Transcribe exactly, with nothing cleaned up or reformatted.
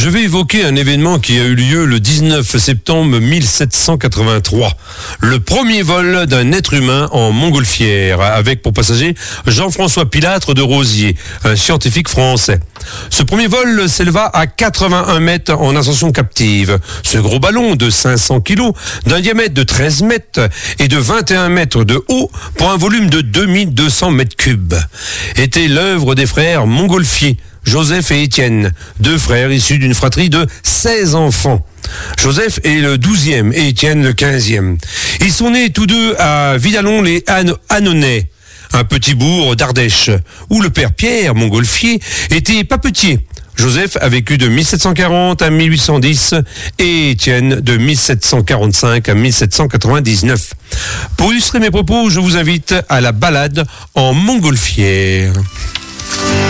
Je vais évoquer un événement qui a eu lieu le dix-neuf septembre mille sept cent quatre-vingt-trois. Le premier vol d'un être humain en montgolfière, avec pour passager Jean-François Pilâtre de Rosiers, un scientifique français. Ce premier vol s'éleva à quatre-vingt-un mètres en ascension captive. Ce gros ballon de cinq cents kilos, d'un diamètre de treize mètres et de vingt et un mètres de haut pour un volume de deux mille deux cents mètres cubes, était l'œuvre des frères Montgolfier, Joseph et Étienne, deux frères issus d'une fratrie de seize enfants. Joseph est le douzième et Étienne le quinzième. Ils sont nés tous deux à Vidalon-les-Annonais, un petit bourg d'Ardèche, où le père Pierre Montgolfier était papetier. Joseph a vécu de mille sept cent quarante à mille huit cent dix et Étienne de mille sept cent quarante-cinq à mille sept cent quatre-vingt-dix-neuf. Pour illustrer mes propos, je vous invite à la balade en montgolfière.